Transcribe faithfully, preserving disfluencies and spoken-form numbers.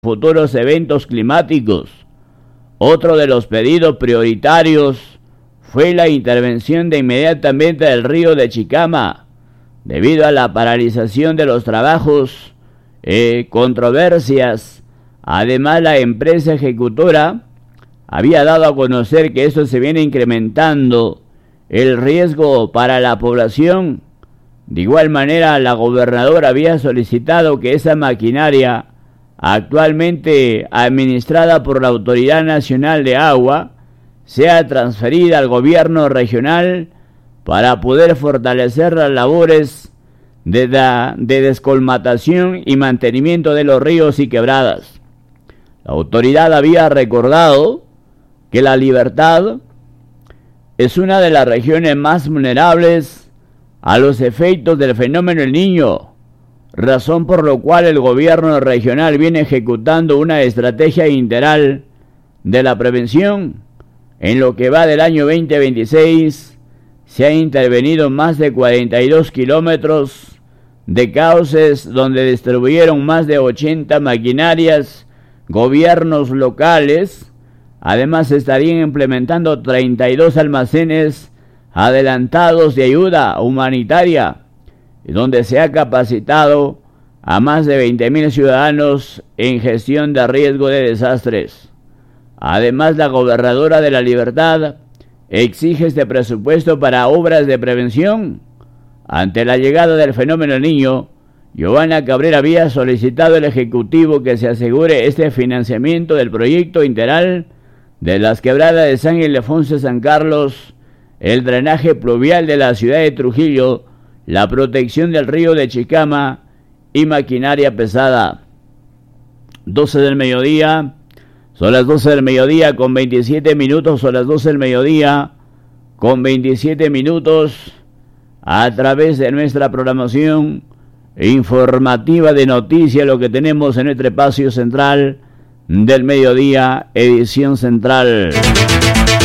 futuros eventos climáticos. Otro de los pedidos prioritarios fue la intervención de inmediatamente del río de Chicama, debido a la paralización de los trabajos, eh, controversias. Además, la empresa ejecutora había dado a conocer que esto se viene incrementando el riesgo para la población. De igual manera, la gobernadora había solicitado que esa maquinaria, actualmente administrada por la Autoridad Nacional de Agua, sea transferida al gobierno regional para poder fortalecer las labores de, da, de descolmatación y mantenimiento de los ríos y quebradas. La autoridad había recordado que La Libertad es una de las regiones más vulnerables a los efectos del fenómeno El Niño, razón por lo cual el gobierno regional viene ejecutando una estrategia integral de la prevención. En lo que va del año veinte veintiséis, se ha intervenido más de cuarenta y dos kilómetros de cauces donde distribuyeron más de ochenta maquinarias, gobiernos locales. Además, se estarían implementando treinta y dos almacenes adelantados de ayuda humanitaria, donde se ha capacitado a más de veinte mil ciudadanos en gestión de riesgo de desastres. Además, la gobernadora de La Libertad exige este presupuesto para obras de prevención. Ante la llegada del fenómeno El Niño, Giovanna Cabrera había solicitado al Ejecutivo que se asegure este financiamiento del proyecto integral de las quebradas de San Ildefonso y San Carlos, el drenaje pluvial de la ciudad de Trujillo, la protección del río de Chicama y maquinaria pesada. doce del mediodía, son las doce del mediodía con veintisiete minutos, son las doce del mediodía con veintisiete minutos, a través de nuestra programación informativa de noticias, lo que tenemos en nuestro espacio central del mediodía, edición central.